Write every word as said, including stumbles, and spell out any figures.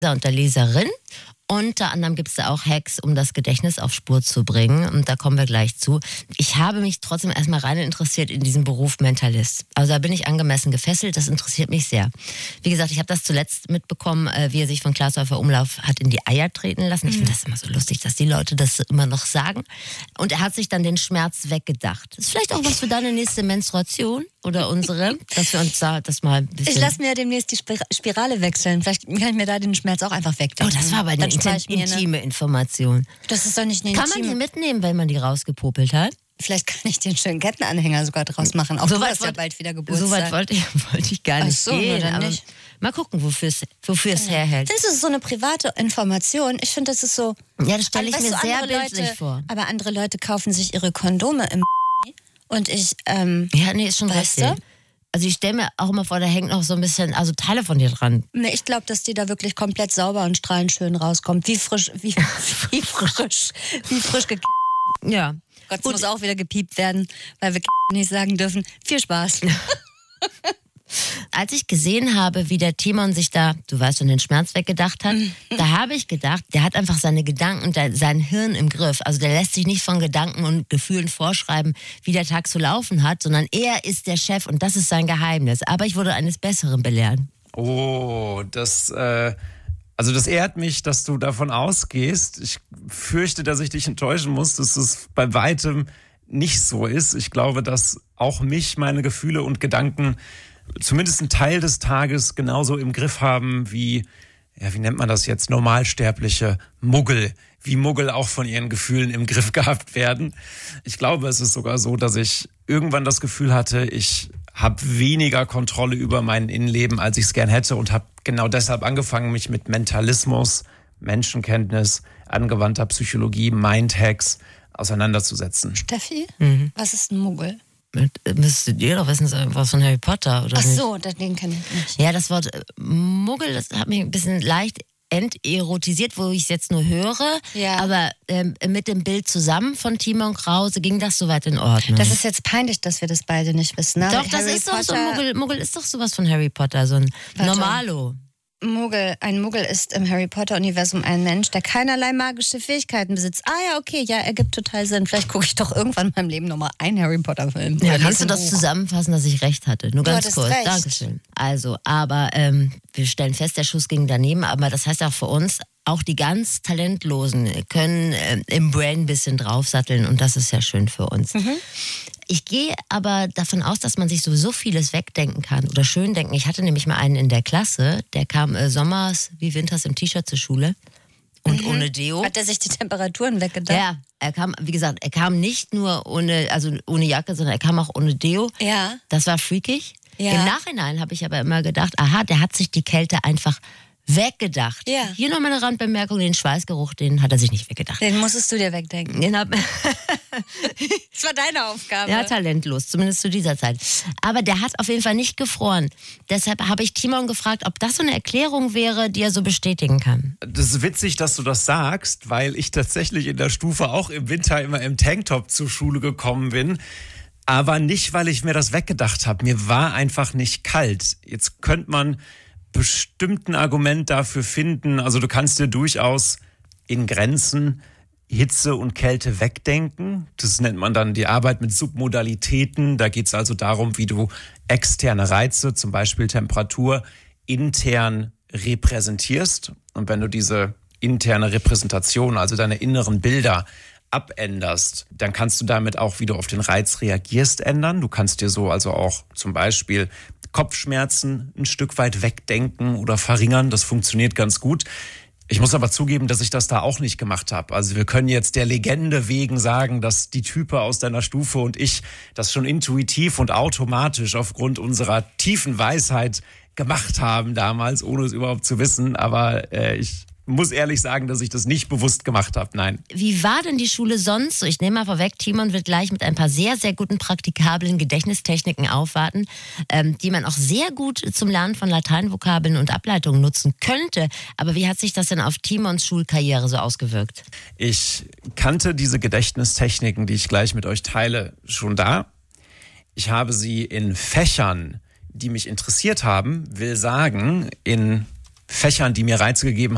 und der Leserin. Unter anderem gibt es da auch Hacks, um das Gedächtnis auf Spur zu bringen. Und da kommen wir gleich zu. Ich habe mich trotzdem erstmal rein interessiert in diesen Beruf Mentalist. Also da bin ich angemessen gefesselt. Das interessiert mich sehr. Wie gesagt, ich habe das zuletzt mitbekommen, wie er sich von Klaas Häufer Umlauf hat in die Eier treten lassen. Ich finde das immer so lustig, dass die Leute das immer noch sagen. Und er hat sich dann den Schmerz weggedacht. Das ist vielleicht auch was für deine nächste Menstruation oder unsere, dass wir uns da das mal ein bisschen... Ich lasse mir demnächst die Spirale wechseln. Vielleicht kann ich mir da den Schmerz auch einfach wegdenken. Oh, das war aber eine intim- intime eine... Information. Das ist doch nicht eine Kann intime... man die mitnehmen, wenn man die rausgepopelt hat? Vielleicht kann ich den schönen Kettenanhänger sogar draus machen. Auch so du weit hast ja wollt, bald wieder Geburtstag. So weit wollte ich, wollte ich gar nicht Ach so, gehen. dann Aber nicht. Mal gucken, wofür es wofür es herhält. Das ist so eine private Information. Ich finde, das ist so... Ja, das stelle ich weißt mir du, sehr andere bildlich Leute, vor. Aber andere Leute kaufen sich ihre Kondome im und ich... Ähm, ja, nee, ist schon weißt richtig. du? Also ich stelle mir auch immer vor, da hängt noch so ein bisschen, also Teile von dir dran. Nee, ich glaube, dass die da wirklich komplett sauber und strahlend schön rauskommt. Wie frisch, wie, wie frisch, wie frisch gekehrt. Ja. Gott, es muss auch wieder gepiept werden, weil wir nicht sagen dürfen. Viel Spaß. Als ich gesehen habe, wie der Timon sich da, du weißt schon, den Schmerz weggedacht hat, da habe ich gedacht, der hat einfach seine Gedanken und sein Hirn im Griff. Also der lässt sich nicht von Gedanken und Gefühlen vorschreiben, wie der Tag zu laufen hat, sondern er ist der Chef und das ist sein Geheimnis. Aber ich wurde eines Besseren belehrt. Oh, das, äh, also das ehrt mich, dass du davon ausgehst. Ich fürchte, dass ich dich enttäuschen muss, dass es bei weitem nicht so ist. Ich glaube, dass auch mich meine Gefühle und Gedanken zumindest einen Teil des Tages genauso im Griff haben wie, ja, wie nennt man das jetzt, normalsterbliche Muggel, wie Muggel auch von ihren Gefühlen im Griff gehabt werden. Ich glaube, es ist sogar so, dass ich irgendwann das Gefühl hatte, ich habe weniger Kontrolle über mein Innenleben, als ich es gern hätte und habe genau deshalb angefangen, mich mit Mentalismus, Menschenkenntnis, angewandter Psychologie, Mindhacks auseinanderzusetzen. Steffi, Mhm. was ist ein Muggel? Müsstet ihr doch wissen, was von Harry Potter, oder Ach nicht? so, den kenne ich nicht. Ja, das Wort äh, Muggel, das hat mich ein bisschen leicht enterotisiert, wo ich es jetzt nur höre. Ja. Aber ähm, mit dem Bild zusammen von Timon Krause ging das soweit in Ordnung. Das ist jetzt peinlich, dass wir das beide nicht wissen. Ne? doch, das Harry ist doch so Potter- ein Muggel. Muggel ist doch sowas von Harry Potter, so ein Warte. Normalo. Muggel, ein Muggel ist im Harry Potter-Universum ein Mensch, der keinerlei magische Fähigkeiten besitzt. Ah ja, okay, ja, ergibt total Sinn. Vielleicht gucke ich doch irgendwann in meinem Leben nochmal einen Harry Potter-Film. Ja, Oder kannst du lese ein das Buch. zusammenfassen, dass ich recht hatte? Nur Du ganz hattest kurz. recht. Dankeschön. Also, aber ähm, wir stellen fest, der Schuss ging daneben, aber das heißt auch für uns, auch die ganz Talentlosen können äh, im Brain ein bisschen draufsatteln und das ist ja schön für uns. Mhm. Ich gehe aber davon aus, dass man sich sowieso vieles wegdenken kann oder schön denken. Ich hatte nämlich mal einen in der Klasse, der kam äh, sommers wie winters im T-Shirt zur Schule und Mhm. ohne Deo. Hat er sich die Temperaturen weggedacht? Ja, er kam, wie gesagt, er kam nicht nur ohne, also ohne Jacke, sondern er kam auch ohne Deo. Ja. Das war freakig. Ja. Im Nachhinein habe ich aber immer gedacht, aha, der hat sich die Kälte einfach weggedacht. Ja. Hier noch mal eine Randbemerkung, den Schweißgeruch, den hat er sich nicht weggedacht. Den musstest du dir wegdenken. Den hab, Das war deine Aufgabe. ja, talentlos, zumindest zu dieser Zeit. Aber der hat auf jeden Fall nicht gefroren. Deshalb habe ich Timon gefragt, ob das so eine Erklärung wäre, die er so bestätigen kann. Das ist witzig, dass du das sagst, weil ich tatsächlich in der Stufe auch im Winter immer im Tanktop zur Schule gekommen bin. Aber nicht, weil ich mir das weggedacht habe. Mir war einfach nicht kalt. Jetzt könnte man bestimmt ein Argument dafür finden. Also du kannst dir durchaus in Grenzen Hitze und Kälte wegdenken. Das nennt man dann die Arbeit mit Submodalitäten. Da geht es also darum, wie du externe Reize, zum Beispiel Temperatur, intern repräsentierst. Und wenn du diese interne Repräsentation, also deine inneren Bilder, abänderst, dann kannst du damit auch, wie du auf den Reiz reagierst, ändern. Du kannst dir so also auch zum Beispiel Kopfschmerzen ein Stück weit wegdenken oder verringern. Das funktioniert ganz gut. Ich muss aber zugeben, dass ich das da auch nicht gemacht habe. Also wir können jetzt der Legende wegen sagen, dass die Type aus deiner Stufe und ich das schon intuitiv und automatisch aufgrund unserer tiefen Weisheit gemacht haben damals, ohne es überhaupt zu wissen. Aber äh, ich muss ehrlich sagen, dass ich das nicht bewusst gemacht habe, nein. Wie war denn die Schule sonst so? Ich nehme mal vorweg, Timon wird gleich mit ein paar sehr, sehr guten praktikablen Gedächtnistechniken aufwarten, ähm, die man auch sehr gut zum Lernen von Lateinvokabeln und Ableitungen nutzen könnte. Aber wie hat sich das denn auf Timons Schulkarriere so ausgewirkt? Ich kannte diese Gedächtnistechniken, die ich gleich mit euch teile, schon da. Ich habe sie in Fächern, die mich interessiert haben, will sagen, in Fächern, die mir Reize gegeben haben,